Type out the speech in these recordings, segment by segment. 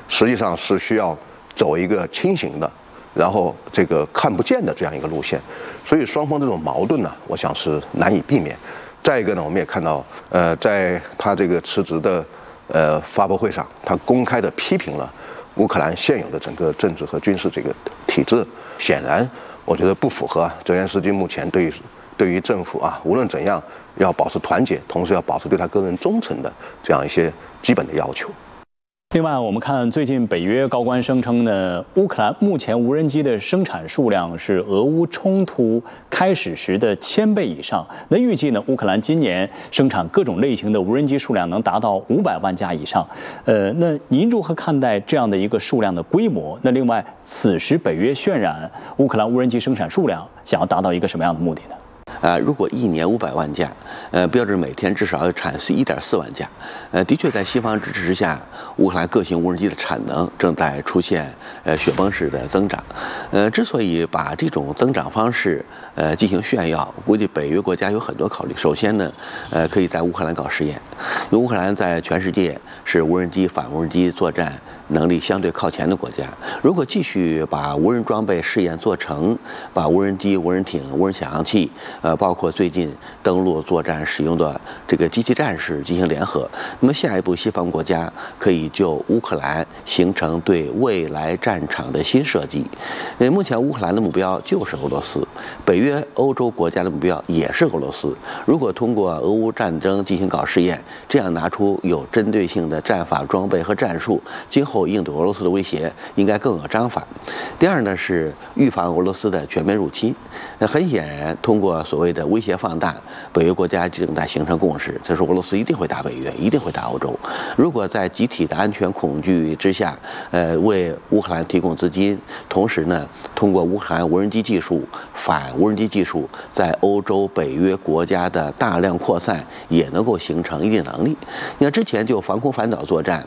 实际上是需要走一个轻型的，然后这个看不见的这样一个路线，所以双方这种矛盾呢，我想是难以避免。再一个呢，我们也看到，在他这个辞职的发布会上，他公开的批评了乌克兰现有的整个政治和军事这个体制，显然我觉得不符合泽连斯基目前对于政府啊，无论怎样要保持团结，同时要保持对他个人忠诚的这样一些基本的要求。 另外，我们看最近北约高官声称呢，乌克兰目前无人机的生产数量是俄乌冲突开始时的1000倍以上。那预计呢，乌克兰今年生产各种类型的无人机数量能达到500万架以上。那您如何看待这样的一个数量的规模？那另外，此时北约渲染乌克兰无人机生产数量，想要达到一个什么样的目的呢？ 如果一年500万架，标准每天至少要产1.4万架。的确，在西方支持之下，乌克兰各型无人机的产能正在出现雪崩式的增长。之所以把这种增长方式进行炫耀，估计北约国家有很多考虑。首先呢，可以在乌克兰搞实验，因为乌克兰在全世界是无人机、反无人机作战能力相对靠前的国家。如果继续把无人装备试验做成，把无人机、无人艇、无人潜航器，包括最近登陆作战使用的这个机器战士进行联合，那么下一步西方国家可以就乌克兰形成对未来战场的新设计。目前乌克兰的目标就是俄罗斯，北约欧洲国家的目标也是俄罗斯。如果通过俄乌战争进行搞试验，这样拿出有针对性的战法、装备和战术，今后应对俄罗斯的威胁应该更有章法。第二呢，是预防俄罗斯的全面入侵。很显然，通过所谓的威胁放大，北约国家正在形成共识，就是俄罗斯一定会打北约，一定会打欧洲。如果在集体的安全恐惧之下，为乌克兰提供资金，同时呢，通过乌克兰无人机技术、反无人机技术，在欧洲北约国家的大量扩散，也能够形成一定能力。你看之前就防空反导作战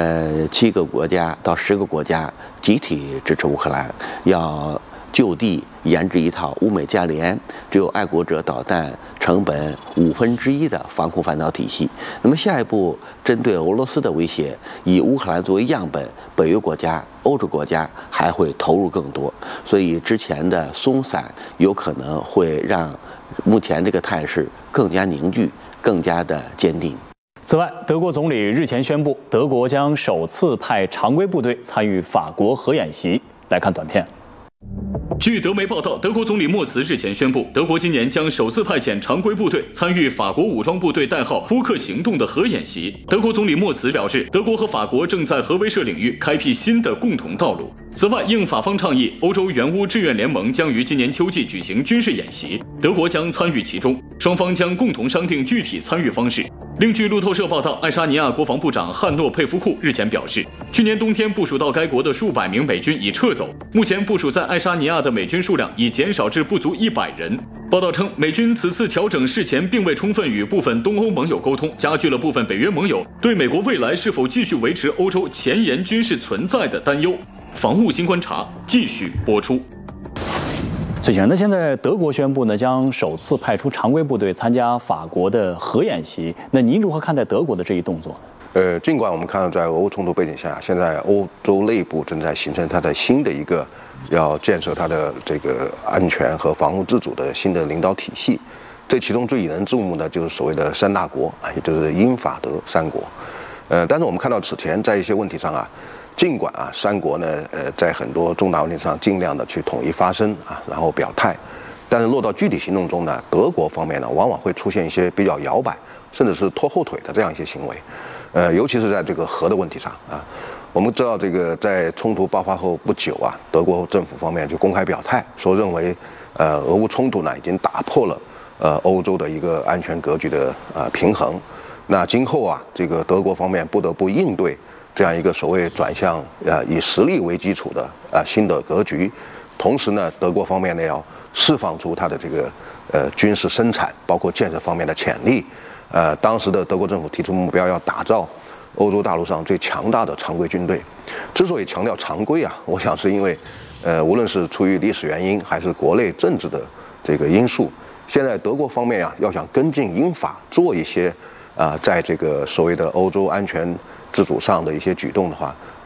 ，7个国家到10个国家集体支持乌克兰，要就地研制一套乌美加联只有爱国者导弹成本1/5的防空反导体系。那么下一步针对俄罗斯的威胁，以乌克兰作为样本，北约国家、欧洲国家还会投入更多。所以之前的松散有可能会让目前这个态势更加凝聚、更加的坚定。 此外，德国总理日前宣布，德国将首次派常规部队参与法国核演习。来看短片。 据德媒报道，德国总理默茨日前宣布，德国今年将首次派遣常规部队参与法国武装部队代号“扑克行动”的核演习。德国总理默茨表示，德国和法国正在核威慑领域开辟新的共同道路。此外，应法方倡议，欧洲援乌志愿联盟将于今年秋季举行军事演习，德国将参与其中，双方将共同商定具体参与方式。另据路透社报道，爱沙尼亚国防部长汉诺佩夫库日前表示，去年冬天部署到该国的数百名美军已撤走，目前部署在爱沙尼亚的美军数量已减少至不足100人。报道称，美军此次调整事前并未充分与部分东欧盟友沟通，加剧了部分北约盟友对美国未来是否继续维持欧洲前沿军事存在的担忧。防务新观察继续播出。 最近，那现在德国宣布呢，将首次派出常规部队参加法国的核演习。那您如何看待德国的这一动作呢？ 尽管我们看到在俄乌冲突背景下，现在欧洲内部正在形成它的新的一个要建设它的这个安全和防务自主的新的领导体系，这其中最引人注目的就是所谓的3大国啊，也就是英法德3国。但是我们看到此前在一些问题上啊，尽管啊3国呢在很多重大问题上尽量的去统一发声啊，然后表态，但是落到具体行动中呢，德国方面呢往往会出现一些比较摇摆，甚至是拖后腿的这样一些行为。尤其是在这个核的问题上啊，我们知道这个在冲突爆发后不久啊，德国政府方面就公开表态说，认为俄乌冲突呢已经打破了欧洲的一个安全格局的平衡。那今后啊，这个德国方面不得不应对这样一个所谓转向以实力为基础的新的格局。同时呢，德国方面呢要释放出它的这个军事生产包括建设方面的潜力。当时的德国政府提出目标，要打造欧洲大陆上最强大的常规军队。之所以强调常规啊，我想是因为，无论是出于历史原因，还是国内政治的这个因素，现在德国方面啊，要想跟进英法做一些在这个所谓的欧洲安全自主上的一些举动的话，